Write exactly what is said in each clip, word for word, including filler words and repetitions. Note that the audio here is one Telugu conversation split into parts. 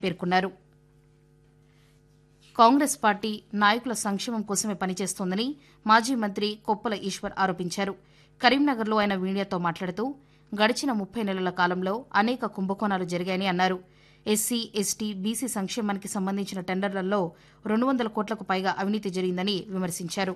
పేర్కొన్నారు. కాంగ్రెస్ పార్టీ నాయకుల సంక్షేమం కోసమే పనిచేస్తోందని మాజీ మంత్రి కొప్పుల ఈశ్వర్ ఆరోపించారు. కరీంనగర్లో ఆయన మీడియాతో మాట్లాడుతూ గడిచిన ముప్పై నెలల కాలంలో అనేక కుంభకోణాలు జరిగాయని అన్నారు. ఎస్సీ, ఎస్టీ, బీసీ సంక్షేమానికి సంబంధించిన టెండర్లలో రెండు వందల కోట్లకు పైగా అవినీతి జరిగిందని విమర్శించారు.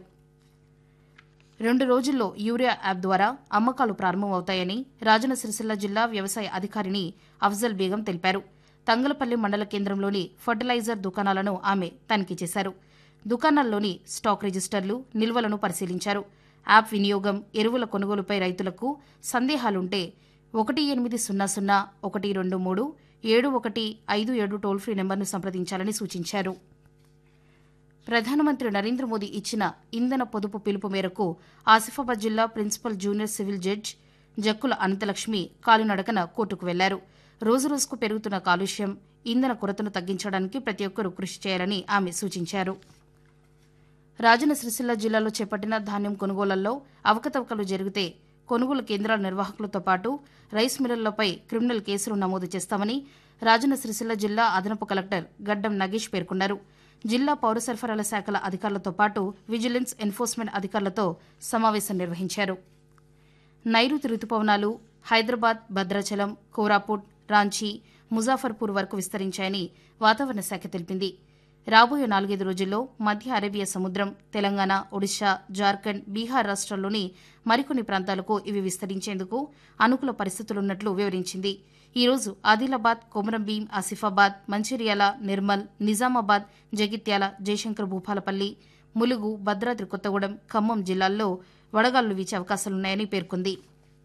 రెండు రోజుల్లో యూరియా యాప్ ద్వారా అమ్మకాలు ప్రారంభమవుతాయని రాజన్న సిరిసిల్ల జిల్లా వ్యవసాయ అధికారిని అఫ్జల్ బేగం తెలిపారు. తంగలపల్లి మండల కేంద్రంలోని ఫర్టిలైజర్ దుకాణాలను ఆమె తనిఖీ చేశారు. దుకాణాల్లోని స్టాక్ రిజిస్టర్లు, నిల్వలను పరిశీలించారు. యాప్ వినియోగం, ఎరువుల కొనుగోలుపై రైతులకు సందేహాలుంటే ఒకటి ఎనిమిది సున్నా సున్నా ఒకటి రెండు మూడు ఏడు ఒకటి ఐదు ఏడు టోల్ ఫ్రీ నెంబర్ను సంప్రదించాలని సూచించారు. ప్రధానమంత్రి నరేంద్ర మోదీ ఇచ్చిన ఇంధన పొదుపు పిలుపు మేరకు ఆసిఫాబాద్ జిల్లా principal junior civil judge Jakkula Ananthalakshmi కాలినడకన కోర్టుకు వెళ్లారు. రోజురోజుకు పెరుగుతున్న కాలుష్యం, ఇంధన కొరతను తగ్గించడానికి ప్రతి ఒక్కరూ కృషి చేయాలని ఆమె సూచించారు. రాజన్న సిరిసిల్ల జిల్లాలో చేపట్టిన ధాన్యం కొనుగోళ్లలో అవకతవకలు జరిగితే కొనుగోలు కేంద్రాల నిర్వాహకులతో పాటు రైస్ మిల్లర్లపై క్రిమినల్ కేసులు నమోదు చేస్తామని రాజన్న సిరిసిల్ల జిల్లా అదనపు కలెక్టర్ గడ్డం నగేష్ పేర్కొన్నారు. జిల్లా పౌర సరఫరాల శాఖల అధికారులతో పాటు విజిలెన్స్ ఎన్ఫోర్స్మెంట్ అధికారులతో సమావేశం నిర్వహించారు. నైరుతి రుతుపవనాలు హైదరాబాద్, భద్రాచలం, కోరాపుట్, రాంచీ, ముజాఫర్పూర్ వరకు విస్తరించాయని వాతావరణ శాఖ తెలిపింది. రాబోయే నాలుగైదు రోజుల్లో మధ్య అరేబియా సముద్రం, తెలంగాణ, ఒడిశా, జార్ఖండ్, బీహార్ రాష్ట్రాల్లోని మరికొన్ని ప్రాంతాలకు ఇవి విస్తరించేందుకు అనుకూల పరిస్థితులున్నట్లు వివరించింది. ఈ రోజు ఆదిలాబాద్, కొమరంభీం, ఆసిఫాబాద్, మంచిర్యాల, నిర్మల్, నిజామాబాద్, జగిత్యాల, జయశంకర్ భూపాలపల్లి, ములుగు, భద్రాద్రి కొత్తగూడెం, ఖమ్మం జిల్లాల్లో వడగాలులు వీచే అవకాశాలున్నాయని పేర్కొంది.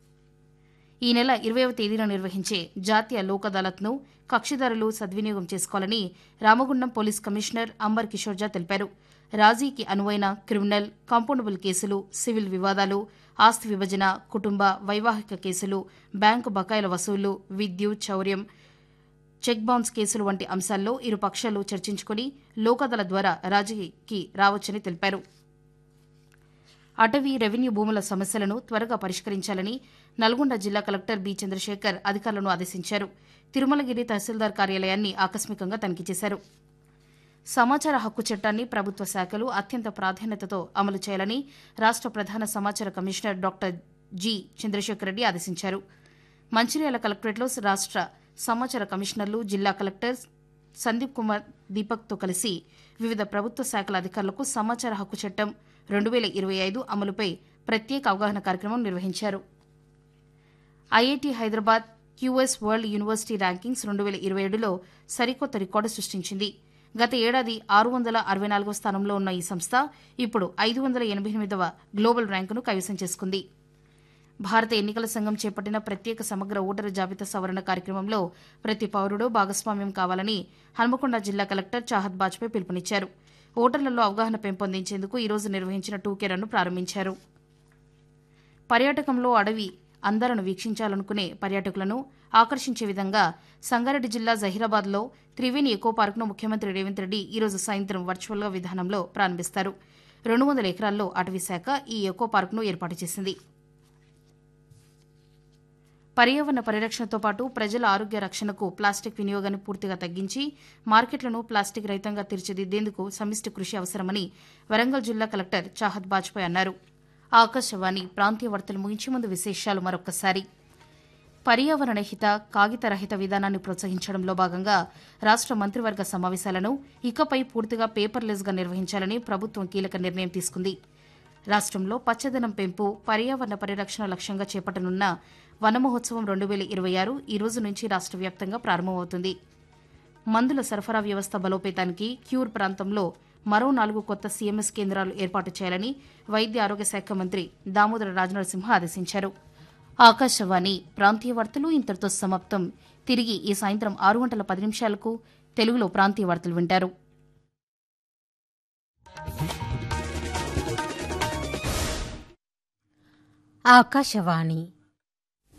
ఈ నెల ఇరవైవ తేదీన నిర్వహించే జాతీయ లోక్ అదాలత్ను కక్షిదారులు సద్వినియోగం చేసుకోవాలని రామగుండం పోలీస్ కమిషనర్ అంబర్ కిషోర్జా తెలిపారు. రాజీకి అనువైన క్రిమినల్, కాంపౌండబుల్ కేసులు, సివిల్ వివాదాలు, ఆస్తి విభజన, కుటుంబ, వైవాహిక కేసులు, బ్యాంకు బకాయిల వసూళ్లు, విద్యుత్, చౌర్యం, చెక్ బౌన్స్ కేసులు వంటి అంశాల్లో ఇరు పక్షాలు చర్చించుకుని లోక్ అదాలత్ ద్వారా రాజీకి రావచ్చని తెలిపారు. అటవీ, రెవెన్యూ భూముల సమస్యలను త్వరగా పరిష్కరించాలని నల్గొండ జిల్లా కలెక్టర్ బి చంద్రశేఖర్ అధికారులను ఆదేశించారు. తిరుమలగిరి తహసీల్దార్ కార్యాలయాన్ని ఆకస్మికంగా తనిఖీ చేశారు. సమాచార హక్కు చట్టాన్ని ప్రభుత్వ శాఖలు అత్యంత ప్రాధాన్యతతో అమలు చేయాలని రాష్ట ప్రధాన సమాచార commissioner doctor G Chandrasekhar Reddy ఆదేశించారు. మంచిర్యాల కలెక్టరేట్లో రాష్ట సమాచార కమిషనర్లు, జిల్లా కలెక్టర్ సందీప్ కుమార్ దీపక్తో కలిసి వివిధ ప్రభుత్వ శాఖల అధికారులకు సమాచార హక్కు చట్టం రెండు వేల ఇరవై ఐదు అమలుపై ప్రత్యేక అవగాహన కార్యక్రమం నిర్వహించారు. IIT Hyderabad QS world university rankings రెండు వేల ఇరవై ఏడులో సరికొత్త రికార్డు సృష్టించింది. గత ఏడాది ఆరు వందల అరవై నాలుగవ స్థానంలో ఉన్న ఈ సంస్థ ఇప్పుడు ఐదు వందల ఎనభై ఎనిమిదవ గ్లోబల్ ర్యాంకును కైవసం చేసుకుంది. భారత ఎన్నికల సంఘం చేపట్టిన ప్రత్యేక సమగ్ర ఓటరు జాబితా సవరణ కార్యక్రమంలో ప్రతి పౌరుడు భాగస్వామ్యం కావాలని హన్మకొండ జిల్లా కలెక్టర్ చాహద్ బాజ్పేయి పిలుపునిచ్చారు. ఓటర్లలో అవగాహన పెంపొందించేందుకు ఈ రోజు నిర్వహించిన టూకే రన్ను ప్రారంభించారు. పర్యాటకంలో అడవి అందాలను వీక్షించాలనుకునే పర్యాటకులను ఆకర్షించే విధంగా సంగారెడ్డి జిల్లా జహీరాబాద్లో త్రివేణి ఎకో పార్కును ముఖ్యమంత్రి రేవంత్ రెడ్డి ఈ రోజు సాయంత్రం వర్చువల్గా విధానంలో ప్రారంభిస్తారు. రెండు వందల ఎకరాల్లో అటవీ శాఖ ఈ ఎకో పార్కును ఏర్పాటు చేసింది. పర్యావరణ పరిరక్షణతో పాటు ప్రజల ఆరోగ్య రక్షణకు ప్లాస్టిక్ వినియోగాన్ని పూర్తిగా తగ్గించి మార్కెట్లను ప్లాస్టిక్ రహితంగా తీర్చిదిద్దేందుకు సమిష్టి కృషి అవసరమని వరంగల్ జిల్లా కలెక్టర్ చాహద్ బాజ్పేయి అన్నారు. ఆకాశవాణి ప్రాంతీయ వార్తలు ముగించే ముందు విశేషాలు మరొకసారి. పర్యావరణ హిత, కాగిత రహిత విధానాన్ని ప్రోత్సహించడంలో భాగంగా రాష్ట మంత్రివర్గ సమావేశాలను ఇకపై పూర్తిగా పేపర్లెస్గా నిర్వహించాలని ప్రభుత్వం కీలక నిర్ణయం తీసుకుంది. రాష్టంలో పచ్చదనం పెంపు, పర్యావరణ పరిరక్షణ లక్ష్యంగా చేపట్టనున్న వన మహోత్సవం రెండు వేల ఇరవై ఆరు ఈ రోజు నుంచి రాష్ట వ్యాప్తంగా ప్రారంభమవుతుంది. మందుల సరఫరా వ్యవస్థ బలోపేతానికి క్యూర్ ప్రాంతంలో మరో నాలుగు కొత్త సీఎంఎస్ కేంద్రాలు ఏర్పాటు చేయాలని వైద్య ఆరోగ్య శాఖ మంత్రి దామోదర రాజనరసింహ ఆదేశించారు. ఆకాశవాణి ప్రాంతీయ వార్తలు ఇంతటితో సమాప్తం. తిరిగి ఈ సాయంత్రం ఆరు గంటల పది నిమిషాలకు తెలుగులో ప్రాంతీయ వార్తలు వింటారు. ఆకాశవాణి